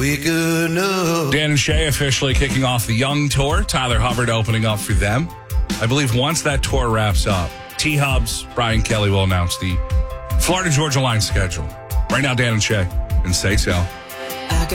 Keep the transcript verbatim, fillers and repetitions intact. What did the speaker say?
We could know. Dan and Shay officially kicking off the Young Tour. Tyler Hubbard opening up for them. I believe once that tour wraps up, T-Hubs, Brian Kelly will announce the Florida Georgia Line schedule. Right now, Dan and Shay, and Say So.